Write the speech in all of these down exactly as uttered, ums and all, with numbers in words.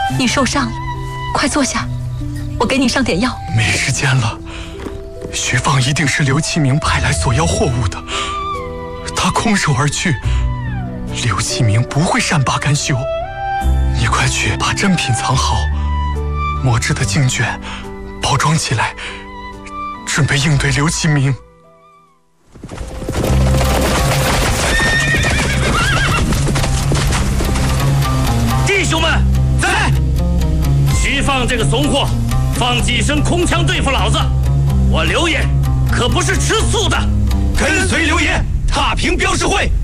你受伤了，快坐下，我给你上点药。 没时间了，徐放一定是刘其明派来索要货物的，他空手而去，刘其明不会善罢甘休。你快去把珍品藏好，磨制的经卷包装起来，准备应对刘其明。 弟兄们，在！徐放这个怂货，放几声空枪对付老子，我刘爷可不是吃素的。 跟随刘爷踏平标识会。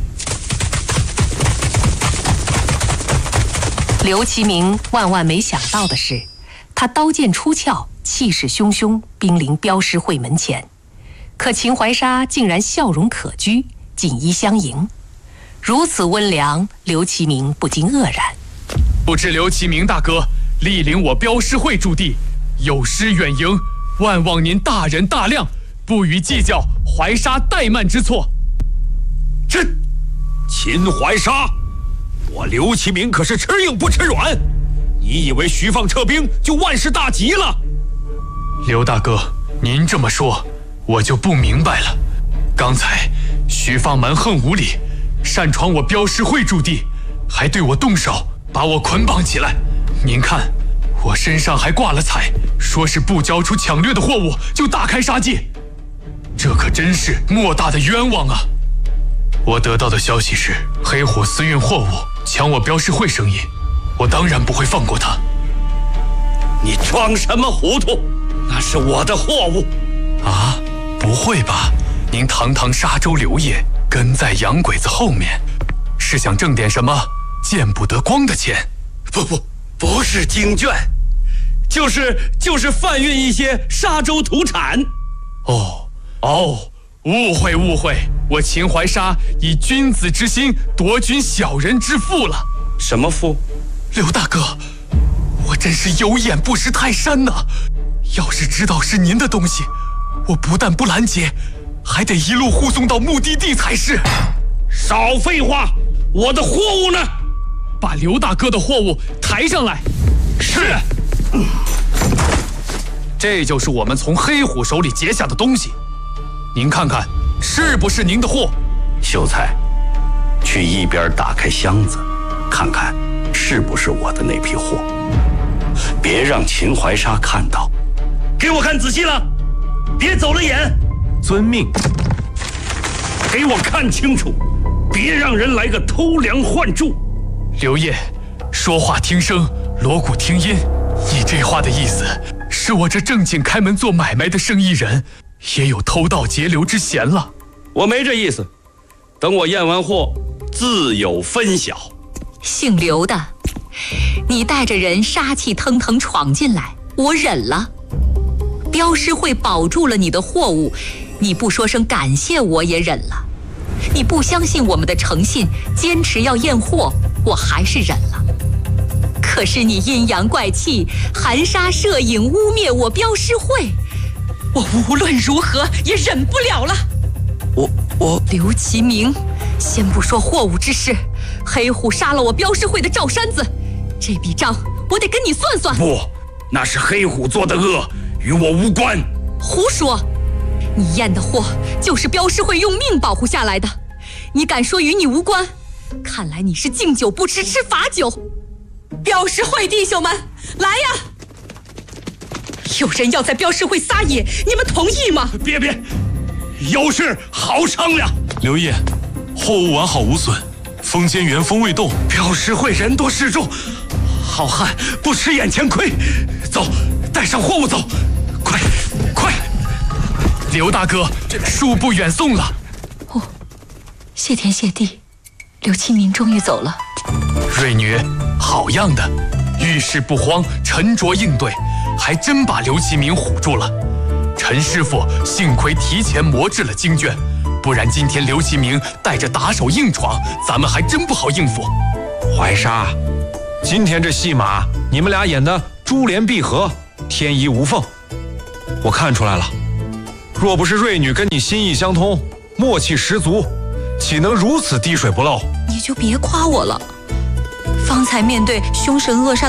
刘其明万万没想到的是，他刀剑出鞘，气势汹汹，兵临标识会门前。可秦怀沙竟然笑容可掬，锦衣相迎。如此温良，刘其明不禁愕然。 不知刘其明大哥莅临我标识会驻地，有失远迎，万望您大人大量，不予计较怀沙怠慢之错。 这秦怀沙，我刘其明可是吃硬不吃软，你以为徐放撤兵就万事大吉了？ 刘大哥，您这么说，我就不明白了。刚才徐放蛮横无理，擅闯我标识会驻地，还对我动手，把我捆绑起来。您看，我身上还挂了彩，说是不交出抢掠的货物就大开杀戒，这可真是莫大的冤枉啊！我得到的消息是，黑虎私运货物，抢我标识会生意，我当然不会放过他。 你装什么糊涂？那是我的货物。 啊，不会吧？您堂堂沙州刘爷，跟在洋鬼子后面，是想挣点什么见不得光的钱？ 不不，不是经卷，就是就是贩运一些沙州土产。 哦哦，误会误会，我秦怀沙以君子之心夺君小人之腹了。 什么腹？ 刘大哥，我真是有眼不识泰山呐！要是知道是您的东西，我不但不拦截，还得一路护送到目的地才是。 少废话，我的货物呢？ 把刘大哥的货物抬上来。 是。 嗯，这就是我们从黑虎手里劫下的东西，您看看是不是您的货？ 秀才，去一边打开箱子，看看是不是我的那批货，别让秦怀沙看到。给我看仔细了，别走了眼。 遵命。 给我看清楚，别让人来个偷梁换柱。 刘烨，说话听声，锣鼓听音。你这话的意思是我这正经开门做买卖的生意人，也有偷盗劫流之嫌了？ 我没这意思，等我验完货，自有分晓。 姓刘的，你带着人杀气腾腾闯进来，我忍了。标识会保住了你的货物，你不说声感谢我也忍了。你不相信我们的诚信，坚持要验货，我还是忍了。可是你阴阳怪气，含沙射影，污蔑我标识会，我无论如何也忍不了了。 我我刘其明，先不说货物之事，黑虎杀了我标识会的赵山子，这笔账我得跟你算算。 不，那是黑虎做的恶，与我无关。 胡说！你验的货就是标识会用命保护下来的，你敢说与你无关？看来你是敬酒不吃吃罚酒。标识会弟兄们，来呀！有人要在标识会撒野，你们同意吗？ 别别，有事好商量。 刘烨，货物完好无损，封间原封未动。 标识会人多势众，好汉不吃眼前亏。走，带上货物走，快快！ 刘大哥，恕不远送了。 哦，谢天谢地，刘其明终于走了。 瑞女，好样的，遇事不慌，沉着应对，还真把刘其明唬住了。陈师傅幸亏提前磨制了经卷，不然今天刘其明带着打手硬闯，咱们还真不好应付。 怀沙，今天这戏码你们俩演的珠联璧合，天衣无缝。我看出来了，若不是瑞女跟你心意相通，默契十足，岂能如此滴水不漏？ 你就别夸我了。方才面对凶神恶煞的